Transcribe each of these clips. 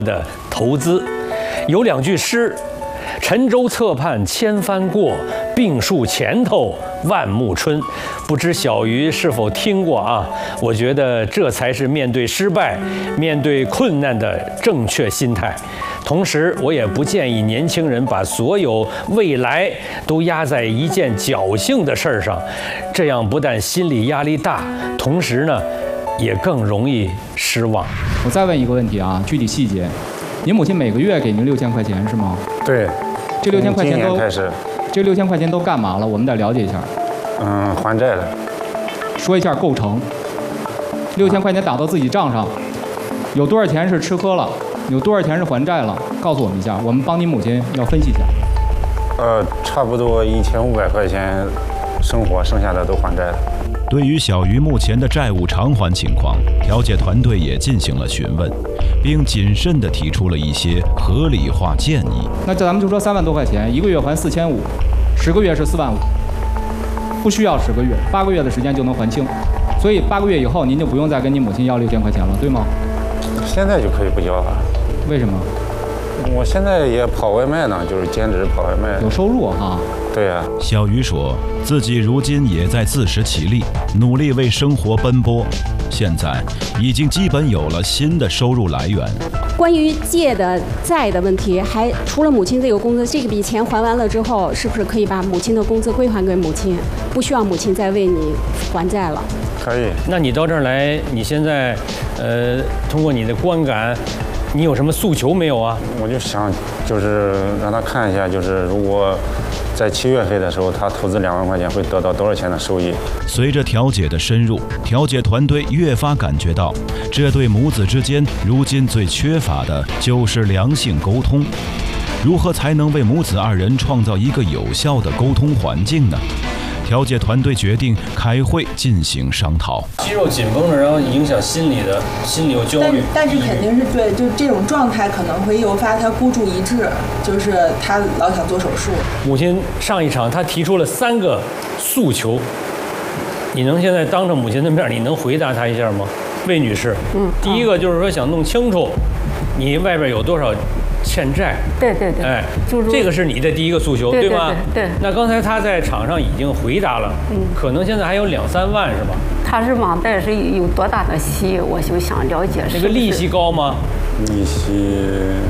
的投资，有2句诗：沉舟侧畔千帆过，病树前头万木春。不知小鱼是否听过啊？我觉得这才是面对失败、面对困难的正确心态。同时，我也不建议年轻人把所有未来都压在一件侥幸的事儿上，这样不但心理压力大，同时呢，也更容易失望。 我再问一个问题啊，具体细节，您母亲每个月给您6000块钱是吗？ 对， 这6000块钱今年开始， 这6000块钱都干嘛了？我们得了解一下。 还债了。 说一下构成。6000块钱打到自己账上，有多少钱是吃喝了？有多少钱是还债了？告诉我们一下，我们帮您母亲要分析一下。 差不多1500块钱生活，剩下的都还债了。 对于小鱼目前的债务偿还情况，调解团队也进行了询问，并谨慎地提出了一些合理化建议。 那咱们就说3万多块钱，1个月还4500，10个月是4万5，不需要10个月，8个月的时间就能还清。所以8个月以后，您就不用再跟您母亲要6000块钱了，对吗？ 现在就可以不要了。 为什么？ 我现在也跑外卖呢，就是兼职跑外卖， 有收入哈。 对呀。 小鱼说自己如今也在自食其力，努力为生活奔波，现在已经基本有了新的收入来源。 关于借的债的问题，还除了母亲这个工资，这笔钱还完了之后，是不是可以把母亲的工资归还给母亲，不需要母亲再为你还债了？ 可以。 那你到这儿来，你现在通过你的观感，你有什么诉求没有啊？ 我就想，就是让他看一下，就是如果在7月份的时候，他投资2万块钱会得到多少钱的收益。 随着调解的深入，调解团队越发感觉到，这对母子之间如今最缺乏的就是良性沟通。如何才能为母子2人创造一个有效的沟通环境呢？调解团队决定开会进行商讨。 肌肉紧绷的，然后影响心理有焦虑。 但是肯定是对，就这种状态可能会诱发他孤注一掷，就是他老想做手术。 母亲上一场她提出了3个诉求，你能现在当着母亲的面，你能回答她一下吗？魏女士，第一个就是说想弄清楚你外边有多少欠债。 对， 哎， 就是这个是你的第一个诉求，对吗？ 对。 那刚才他在场上已经回答了，可能现在还有2、3万是吧？ 他是网贷是有多大的息？我就想了解这个利息高吗？ 利息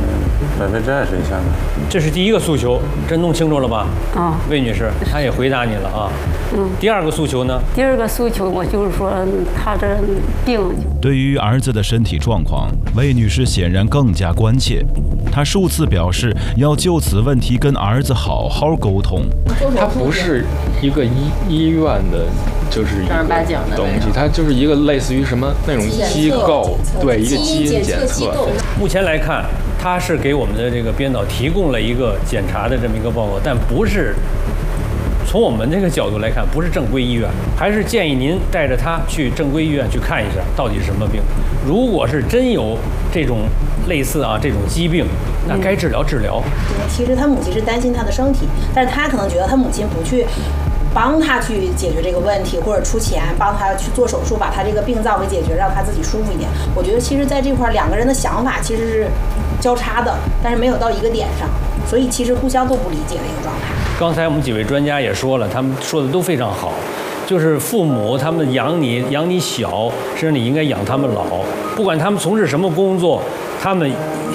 20%以下的。 这是第一个诉求，这弄清楚了吧？ 啊， 魏女士，她也回答你了啊。第2个诉求呢？ 第2个诉求，我就是说他这病。 对于儿子的身体状况，魏女士显然更加关切。她数次表示要就此问题跟儿子好好沟通。 它不是一个医院的，就是一个东西，它就是一个类似于什么那种机构，对，一个基因检测。 目前来看，他是给我们的这个编导提供了一个检查的这么一个报告，但不是从我们这个角度来看，不是正规医院，还是建议您带着他去正规医院去看一下，到底是什么病。如果是真有这种类似这种疾病，那该治疗治疗。 其实他母亲是担心他的身体，但是他可能觉得他母亲不去帮他去解决这个问题，或者出钱帮他去做手术，把他这个病灶给解决，让他自己舒服一点。我觉得其实在这块2个人的想法其实是交叉的，但是没有到一个点上，所以其实互相都不理解的一个状态。 刚才我们几位专家也说了，他们说的都非常好，就是父母他们养你小，实际上你应该养他们老，不管他们从事什么工作，他们。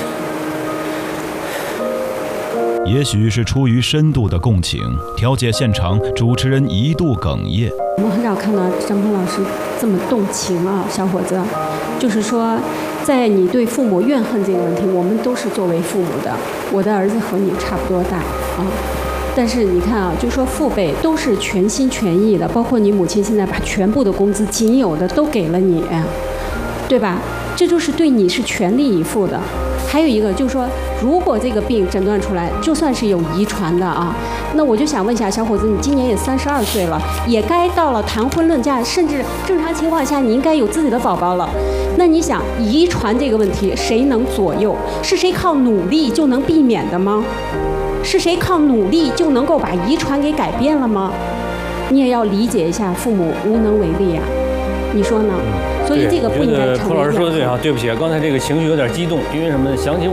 也许是出于深度的共情，调解现场主持人一度哽咽。 我们很少看到张鹏老师这么动情啊，小伙子，就是说，在你对父母怨恨这个问题，我们都是作为父母的，我的儿子和你差不多大啊。但是你看啊，就说父辈都是全心全意的，包括你母亲现在把全部的工资仅有的都给了你，对吧？这就是对你是全力以赴的。还有一个就是说，如果这个病诊断出来，就算是有遗传的啊，那我就想问一下小伙子，你今年也32岁了，也该到了谈婚论嫁，甚至正常情况下你应该有自己的宝宝了。那你想，遗传这个问题谁能左右？是谁靠努力就能避免的吗？是谁靠努力就能够把遗传给改变了吗？你也要理解一下，父母无能为力啊，你说呢？所以这个不应该成为。 柯老师说的对啊，对不起，刚才这个情绪有点激动，因为什么呢？想起